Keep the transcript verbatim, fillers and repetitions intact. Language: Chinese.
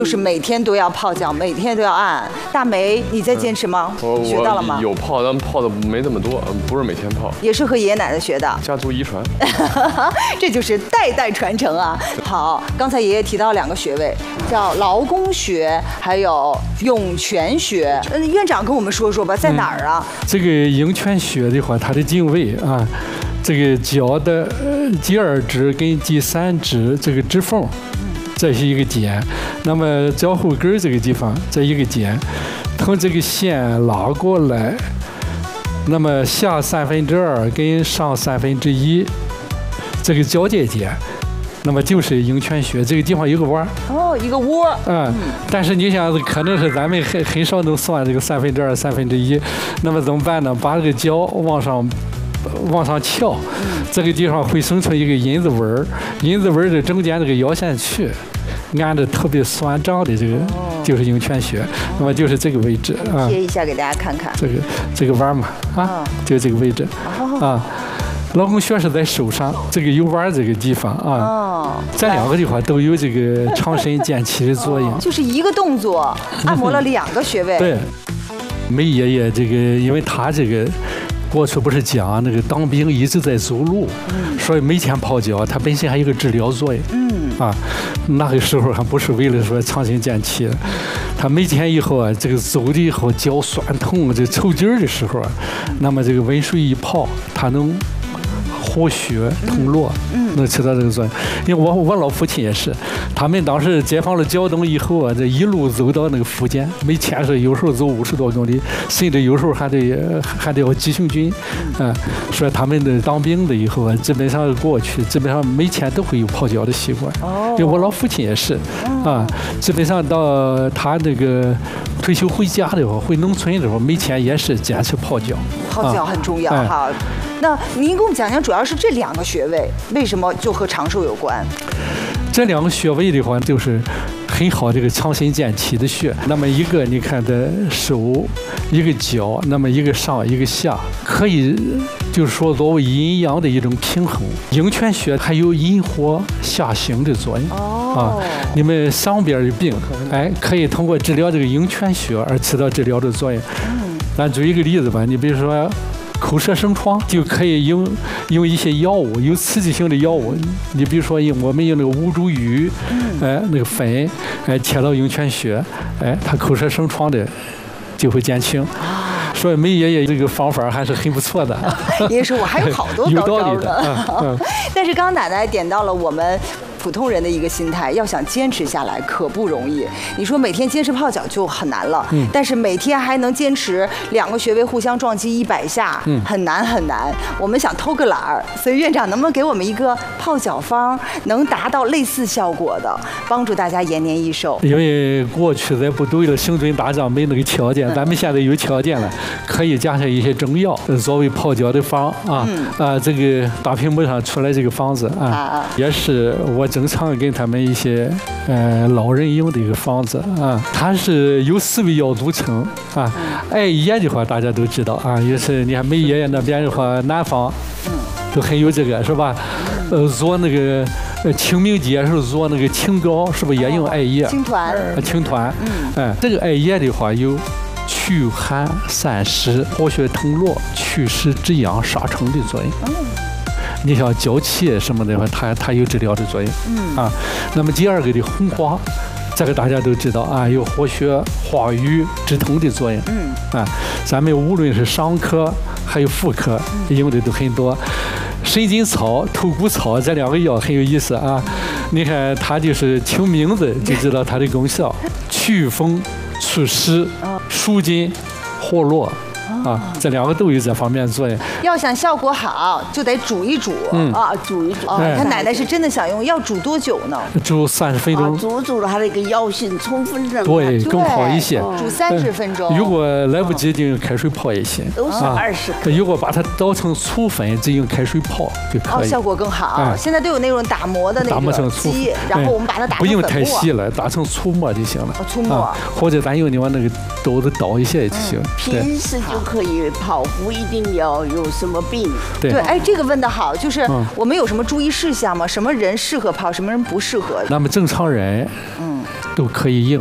就是每天都要泡脚，每天都要按。大梅，你在坚持吗？ 我学到了吗？ 有泡，但泡的没那么多，不是每天泡。 也是和爷爷奶奶学的， 家族遗传。 这就是代代传承啊。好，刚才爷爷提到两个穴位，叫劳宫穴，还有涌泉穴。嗯，院长跟我们说说吧，在哪儿啊？ 嗯、这个涌泉穴的话，它的经位啊，这个脚的第二指跟第三指这个指缝。这是一个点，那么脚后跟这个地方，这一个点，从这个线拉过来，那么下三分之二跟上三分之一，这个交界点，那么就是涌泉穴，这个地方有个弯。 哦，一个窝。 嗯，但是你想，可能是咱们很很少能算这个三分之二、三分之一，那么怎么办呢？把这个脚往上。往上翘，这个地方会生出一个银子纹儿，银子纹儿的中间这个腰线区，按着特别酸胀的这个就是涌泉穴，那么就是这个位置啊。 贴一下给大家看看。 这个这个弯嘛啊，就这个位置啊。劳宫穴是在手上，这个有弯这个地方啊。这两个地方都有这个强身健气的作用。 就是一个动作按摩了两个穴位。 对，梅爷爷这个，因为他这个。过去不是讲那个当兵一直在走路，嗯、所以每天泡脚，它本身还有个治疗作用。嗯啊，那个时候还不是为了说强身健气，他每天以后啊，这个走的以后脚酸痛，这抽筋儿的时候啊，那么这个温水一泡，它能活血通络，嗯，能起到这个作用。因为我我老父亲也是，他们当时解放了胶东以后啊，这一路走到那个福建，每天是有时候走五十多公里，甚至有时候还得还得要急行军，啊，说他们的当兵的以后啊，基本上过去，基本上每天都会有泡脚的习惯。哦，因为我老父亲也是，啊，基本上到他那个退休回家的话，回农村的时候，每天也是坚持泡脚。 泡脚很重要哈。哎，那您给我们讲讲，主要是这两个穴位为什么就和长寿有关？ 这两个穴位的话，就是很好这个强身健体的穴。那么一个你看的手，一个脚，那么一个上一个下，可以就是说作为阴阳的一种平衡。涌泉穴还有引火下行的作用。哦，啊，你们上边的病，哎，可以通过治疗这个涌泉穴而起到治疗的作用。嗯，咱举一个例子吧，你比如说。口舌生疮就可以用用一些药物，有刺激性的药物。你比如说用我们用那个乌珠鱼，哎，那个粉，哎，贴到涌泉穴，哎，它口舌生疮的就会减轻。所以梅爷爷这个方法还是很不错的。 爷爷说我还有好多高招呢。 嗯、 但是刚刚奶奶点到了我们普通人的一个心态，要想坚持下来可不容易。你说每天坚持泡脚就很难了，嗯、但是每天还能坚持两个穴位互相撞击一百下，嗯、很难很难。我们想偷个懒儿，所以院长能不能给我们一个泡脚方，能达到类似效果的，帮助大家延年益寿？ 因为过去在部队的行军打仗没那个条件，咱们现在有条件了，可以加上一些中药作为泡脚的方啊、嗯、啊，这个大屏幕上出来这个方子啊，啊也是我。经常跟他们一些呃老人用的一个方子啊，它是由四味药组成啊。艾叶的话大家都知道啊，也是你看梅爷爷那边的话，南方都很有这个是吧？呃，做那个呃清明节时候做那个清膏，是不是也用艾叶？ 青团。 青团。嗯。哎，这个艾叶的话有祛寒散湿、活血通络、祛湿止痒、杀虫的作用。嗯。你像脚气什么的话，它它有治疗的作用。嗯啊，那么第二个的红花，这个大家都知道啊，有活血化瘀止痛的作用。嗯啊，咱们无论是伤科还有妇科用的都很多。神经草、头骨草这两个药很有意思啊，你看它就是听名字就知道它的功效：祛风、祛湿、舒筋、活络。啊，这两个都有这方面作用。 要想效果好，就得煮一煮、嗯、啊，煮一煮。哦，你看奶奶是真的想用，要煮多久呢？ 煮三十分钟。 啊、煮煮了，它那个药性充分的。 对，更好一些。 煮三十分钟。 如果来不及，就用开水泡也行。 都是二十克。 如果把它捣成粗粉，就用开水泡就可以。 哦，效果更好。嗯、现在都有那种打磨的那个机，然后我们把它打成粉末。 不用太细了，打成粗末就行了。 哦，粗末、啊。 或者咱用你往那个兜子倒一下也行。 嗯、平时就可以泡。不一定要有什么病， 对， 哎，这个问得好，就是我们有什么注意事项吗？什么人适合泡，什么人不适合？ 那么正常人，嗯， 都可以应。